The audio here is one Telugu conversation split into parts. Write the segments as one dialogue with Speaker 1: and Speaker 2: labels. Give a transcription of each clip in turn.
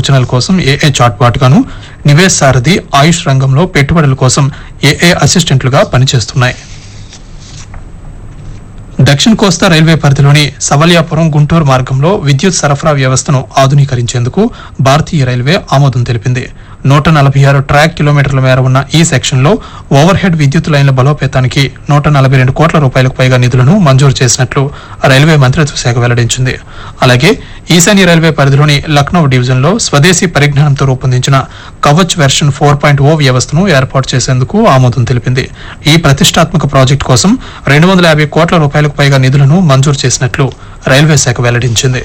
Speaker 1: సూచనల కోసం ఏఏ చాట్బాట్ గాను, నివేశ్ సారథి ఆయుష్ రంగంలో పెట్టుబడుల కోసం ఏఏ అసిస్టెంట్లుగా పనిచేస్తున్నాయి. దక్షిణ కోస్తా రైల్వే పరిధిలోని సవలియాపురం గుంటూరు మార్గంలో విద్యుత్ సరఫరా వ్యవస్థను ఆధునీకరించేందుకు భారతీయ రైల్వే ఆమోదం తెలిపింది. 146 ట్రాక్ కిలోమీటర్ల మేర ఉన్న ఈ సెక్షన్లో ఓవర్ హెడ్ విద్యుత్ లైన్ల బలోపేతానికి 142 కోట్ల రూపాయలకు పైగా నిధులను మంజూరు చేసినట్లు రైల్వే మంత్రిత్వ శాఖ వెల్లడించింది. అలాగే ఈశాన్య రైల్వే పరిధిలోని లక్నో డివిజన్లో స్వదేశీ పరిజ్ఞానంతో రూపొందించిన కవచ్ వెర్షన్ 4.0 వ్యవస్థను ఏర్పాటు చేసేందుకు ఆమోదం తెలిపింది. ఈ ప్రతిష్టాత్మక ప్రాజెక్టు కోసం 250 కోట్ల రూపాయలకు పైగా నిధులను మంజూరు చేసినట్లు రైల్వే శాఖ వెల్లడించింది.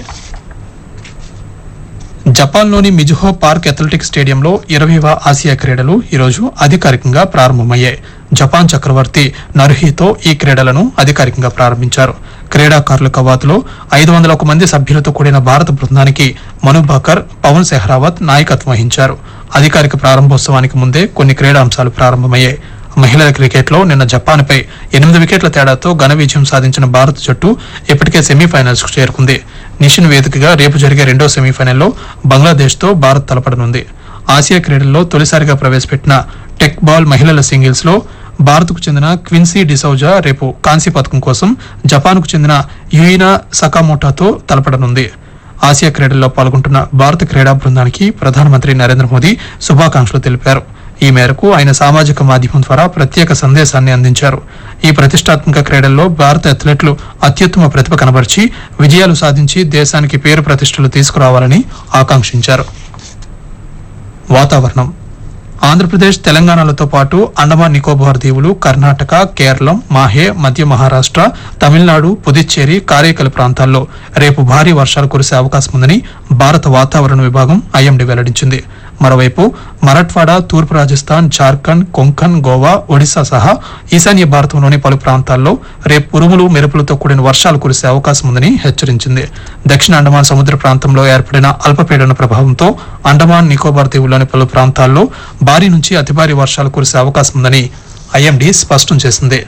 Speaker 1: జపాన్లోని మిజుహో పార్క్ అథ్లెటిక్స్ స్టేడియంలో 20వ ఆసియా క్రీడలు ఈరోజు అధికారికంగా ప్రారంభమయ్యాయి. జపాన్ చక్రవర్తి నరుహితో ఈ క్రీడలను అధికారికంగా ప్రారంభించారు. క్రీడాకారుల కవాతులో 501 మంది సభ్యులతో కూడిన భారత బృందానికి మను భాకర్, పవన్ సెహ్రావత్ నాయకత్వం వహించారు. అధికారిక ప్రారంభోత్సవానికి ముందే కొన్ని క్రీడాంశాలు ప్రారంభమయ్యాయి. మహిళల క్రికెట్లో నిన్న జపాన్పై 8 వికెట్ల తేడాతో ఘన విజయం సాధించిన భారత జట్టు ఇప్పటికే సెమీఫైనల్స్ కు చేరుకుంది. నిషిన్ వేదికగా రేపు జరిగే రెండో సెమీఫైనల్లో బంగ్లాదేశ్ తో భారత్ తలపడనుంది. ఆసియా క్రీడల్లో తొలిసారిగా ప్రవేశపెట్టిన టెక్ బాల్ మహిళల సింగిల్స్ లో భారత్ కు చెందిన క్విన్సీ డిసౌజా రేపు కాంస్య పథకం కోసం జపాన్ కు చెందిన యుయినా సకామోటాతో తలపడనుంది. ఆసియా క్రీడల్లో పాల్గొంటున్న భారత క్రీడా బృందానికి ప్రధానమంత్రి నరేంద్ర మోదీ శుభాకాంక్షలు తెలిపారు. ఈ మేరకు ఆయన సామాజిక మాధ్యమం ద్వారా ప్రత్యేక సందేశాన్ని అందించారు. ఈ ప్రతిష్టాత్మక క్రీడల్లో భారత అథ్లెట్లు అత్యుత్తమ ప్రతిభ కనబర్చి విజయాలు సాధించి దేశానికి పేరు ప్రతిష్టలు తీసుకురావాలని ఆకాంక్షించారు. వాతావరణం. ఆంధ్రప్రదేశ్, తెలంగాణలతో పాటు అండమాన్ నికోబార్ దీవులు, కర్ణాటక, కేరళం, మాహే, మధ్య మహారాష్ట్ర, తమిళనాడు, పుదుచ్చేరి, కారైకల్ ప్రాంతాల్లో రేపు భారీ వర్షాలు కురిసే అవకాశం ఉందని భారత వాతావరణ విభాగం ఐఎండీ వెల్లడించింది. మరోవైపు మరాఠ్వాడా, తూర్పు రాజస్థాన్, జార్ఖండ్, కొంకన్, గోవా, ఒడిశా సహా ఈశాన్య భారతంలోని పలు ప్రాంతాల్లో రేపు ఉరుములు, మెరుపులతో కూడిన వర్షాలు కురిసే అవకాశం ఉందని హెచ్చరించింది. దక్షిణ అండమాన్ సముద్ర ప్రాంతంలో ఏర్పడిన అల్పపీడన ప్రభావంతో అండమాన్ నికోబార్ దీవుల్లోని పలు ప్రాంతాల్లో భారీ నుంచి అతి భారీ వర్షాలు కురిసే అవకాశం ఉందని ఐఎండీ స్పష్టం చేసింది.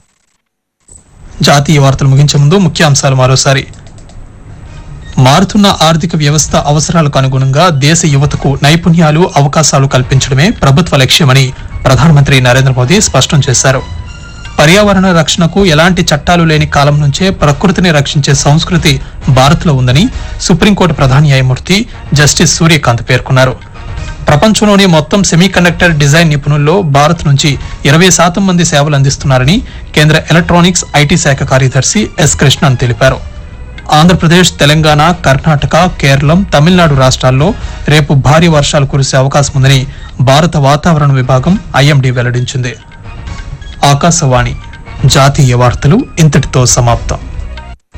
Speaker 1: జాతీయ వార్తలు ముగించే ముందు ముఖ్యాంశాలు మరోసారి. మారుతున్న ఆర్థిక వ్యవస్థ అవసరాలకు అనుగుణంగా దేశ యువతకు నైపుణ్యాలు, అవకాశాలు కల్పించడమే ప్రభుత్వ లక్ష్యమని ప్రధానమంత్రి నరేంద్ర మోదీ స్పష్టం చేశారు. పర్యావరణ రక్షణకు ఎలాంటి చట్టాలు లేని కాలం నుంచే ప్రకృతిని రక్షించే సంస్కృతి భారత్లో ఉందని సుప్రీంకోర్టు ప్రధాన న్యాయమూర్తి జస్టిస్ సూర్యకాంత్ పేర్కొన్నారు. ప్రపంచంలోని మొత్తం సెమీకండక్టర్ డిజైన్ నిపుణుల్లో భారత్ నుంచి 20% మంది సేవలు అందిస్తున్నారని కేంద్ర ఎలక్ట్రానిక్స్, ఐటీ శాఖ కార్యదర్శి ఎస్ కృష్ణన్ తెలిపారు. ఆంధ్రప్రదేశ్, తెలంగాణ, కర్ణాటక, కేరళం, తమిళనాడు రాష్ట్రాల్లో రేపు భారీ వర్షాలు కురిసే అవకాశం ఉందని భారత వాతావరణ విభాగం ఐఎండీ వెల్లడించింది. ఆకాశవాణి జాతీయ వార్తలు ఇంతటితో సమాప్తం.